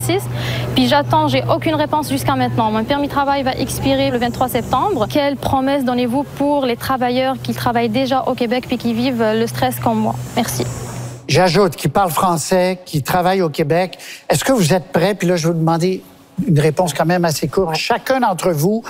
Puis j'attends, j'ai aucune réponse jusqu'à maintenant. Mon permis de travail va expirer le 23 septembre. Quelle promesse donnez-vous pour les travailleurs qui travaillent déjà au Québec puis qui vivent le stress comme moi? Merci. J'ajoute, qui parlent français, qui travaillent au Québec. Est-ce que vous êtes prêts? Puis là, je vais vous demander une réponse quand même assez courte. Chacun d'entre vous,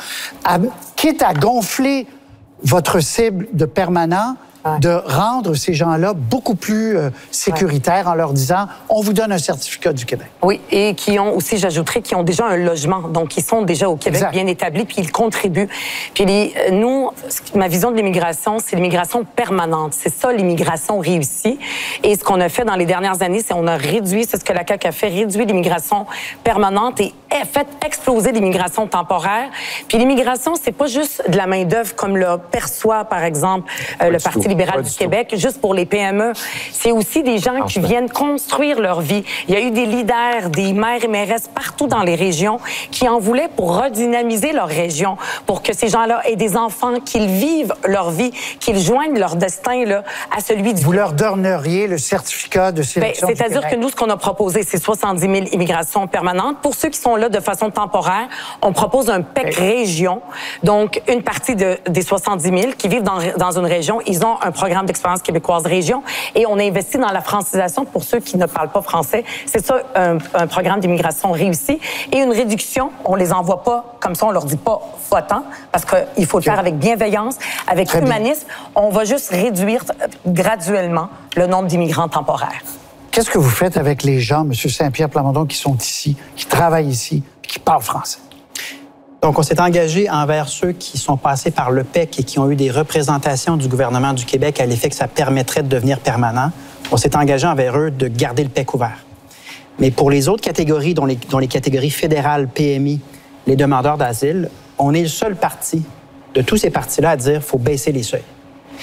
quitte à gonfler votre cible de permanent, de rendre ces gens-là beaucoup plus sécuritaires en leur disant « on vous donne un certificat du Québec ». Oui, et qui ont aussi, j'ajouterais, qui ont déjà un logement. Donc, ils sont déjà au Québec bien établis, puis ils contribuent. Puis nous, ma vision de l'immigration, c'est l'immigration permanente. C'est ça, l'immigration réussie. Et ce qu'on a fait dans les dernières années, c'est on a réduit, c'est ce que la CAQ a fait, réduit l'immigration permanente et fait exploser l'immigration temporaire. Puis l'immigration, c'est pas juste de la main-d'œuvre comme le perçoit, par exemple, le Parti libéral du Québec, juste pour les PME. C'est aussi des gens qui viennent construire leur vie. Il y a eu des leaders, des maires et mairesses partout dans les régions qui en voulaient pour redynamiser leur région, pour que ces gens-là aient des enfants, qu'ils vivent leur vie, qu'ils joignent leur destin là, à celui du... Vous leur donneriez le certificat de sélection du Québec? C'est-à-dire que nous, ce qu'on a proposé, c'est 70 000 immigrations permanentes. Pour ceux qui sont là de façon temporaire, on propose un PEC région. Donc, une partie des 70 000 qui vivent dans une région, ils ont un programme d'expérience québécoise région et on a investi dans la francisation pour ceux qui ne parlent pas français. C'est ça, un programme d'immigration réussi et une réduction. On les envoie pas comme ça, on leur dit pas va-t'en parce qu'il faut le faire avec bienveillance, avec humanisme. On va juste réduire graduellement le nombre d'immigrants temporaires. Qu'est-ce que vous faites avec les gens, M. Saint-Pierre Plamondon, qui sont ici, qui travaillent ici, qui parlent français? Donc, on s'est engagé envers ceux qui sont passés par le PEC et qui ont eu des représentations du gouvernement du Québec à l'effet que ça permettrait de devenir permanent. On s'est engagé envers eux de garder le PEC ouvert. Mais pour les autres catégories, dont les catégories fédérales, PMI, les demandeurs d'asile, on est le seul parti de tous ces partis-là à dire qu'il faut baisser les seuils.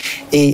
Et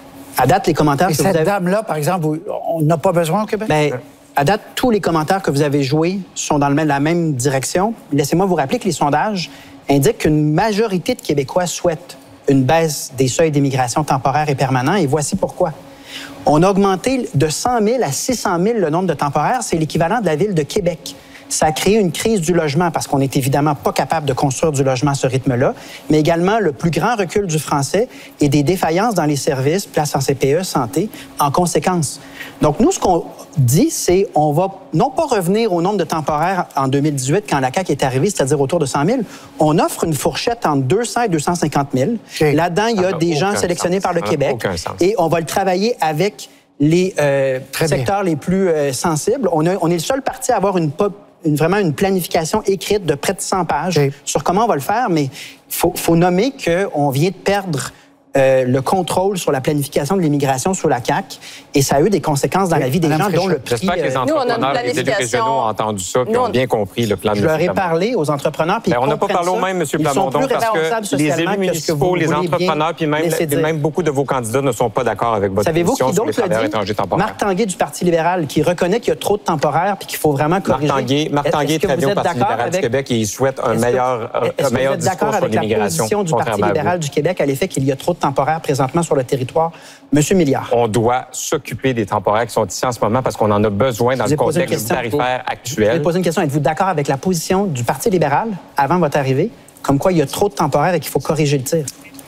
à date, les commentaires... Et que cette vous avez... dame-là, par exemple, on n'a pas besoin au Québec? Bien, à date, tous les commentaires que vous avez joués sont dans la même direction. Laissez-moi vous rappeler que les sondages indiquent qu'une majorité de Québécois souhaitent une baisse des seuils d'immigration temporaire et permanent, et voici pourquoi. On a augmenté de 100 000 à 600 000 le nombre de temporaires, c'est l'équivalent de la ville de Québec. Ça a créé une crise du logement parce qu'on n'est évidemment pas capable de construire du logement à ce rythme-là, mais également le plus grand recul du français et des défaillances dans les services, place en CPE, santé, en conséquence. Donc, nous, ce qu'on dit, c'est on va non pas revenir au nombre de temporaires en 2018 quand la CAQ est arrivée, c'est-à-dire autour de 100 000. On offre une fourchette entre 200 et 250 000. Là-dedans, il y a des gens sélectionnés par le Québec et on va le travailler avec les secteurs les plus sensibles. On est le seul parti à avoir vraiment une planification écrite de près de 100 pages sur comment on va le faire, mais il faut nommer qu'on vient de perdre le contrôle sur la planification de l'immigration sous la CAQ et ça a eu des conséquences dans la vie des gens, dont le prix... J'espère que les entrepreneurs et les élus régionaux ont entendu ça et ont bien compris le plan de... Je leur ai parlé aux entrepreneurs, puis on n'a pas parlé au même, M. Plamondon, parce que les élus municipaux, les entrepreneurs, puis même beaucoup de vos candidats ne sont pas d'accord avec votre position sur les travailleurs étrangers temporaires. Marc Tanguay du Parti libéral, qui reconnaît qu'il y a trop de temporaires puis qu'il faut vraiment corriger. Marc Tanguay est très bien au Parti libéral du Québec et il souhaite un meilleur discours sur l'immigration. Est-ce que vous êtes d'accord avec la position du Parti libéral du Québec à l'effet qu'il y a trop de temporaires présentement sur le territoire? Monsieur Milliard. On doit s'occuper des temporaires qui sont ici en ce moment parce qu'on en a besoin dans le contexte tarifaire actuel. Je vais poser une question. Êtes-vous d'accord avec la position du Parti libéral avant votre arrivée, comme quoi il y a trop de temporaires et qu'il faut corriger le tir?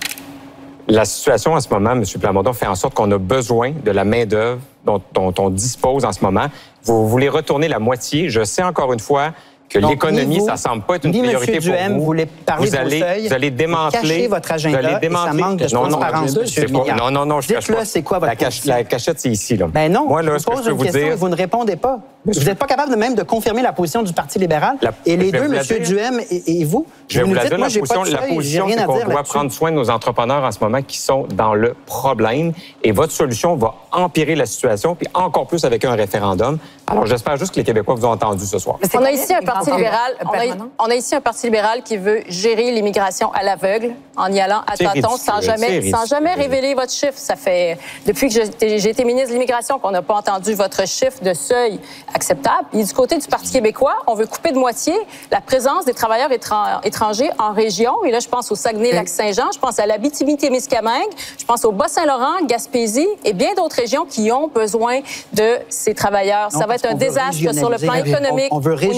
La situation en ce moment, M. Plamondon, fait en sorte qu'on a besoin de la main-d'œuvre dont on dispose en ce moment. Vous voulez retourner la moitié. Je sais encore une fois que l'économie, ça ne semble pas être une priorité pour vous. Vous voulez parler de vos seuils, vous allez démanteler... Cacher votre agenda et ça manque de transparence, monsieur Milliard. Non, je cache pas. Dites-le, c'est quoi votre position? La cachette, c'est ici, là. Ben non, moi, là, je vous pose une question et vous ne répondez pas. Vous n'êtes pas capable même de confirmer la position du Parti libéral. Et les deux, M. Duhem et vous, je vous la donne, la position, c'est qu'on doit prendre soin de nos entrepreneurs en ce moment qui sont dans le problème. Et votre solution va empirer la situation, puis encore plus avec un référendum. Alors, j'espère juste que les Québécois vous ont entendu ce soir. On a ici un Parti libéral... On a ici un Parti libéral qui veut gérer l'immigration à l'aveugle, en y allant à tâtons, sans jamais révéler votre chiffre. Ça fait, depuis que j'ai été ministre de l'Immigration, qu'on n'a pas entendu votre chiffre de seuil. acceptable. Et du côté du Parti québécois, on veut couper de moitié la présence des travailleurs étrangers en région. Et là, je pense au Saguenay-Lac-Saint-Jean, je pense à l'Abitibi-Témiscamingue, je pense au Bas-Saint-Laurent, Gaspésie et bien d'autres régions qui ont besoin de ces travailleurs. Ça va être un désastre sur le plan économique.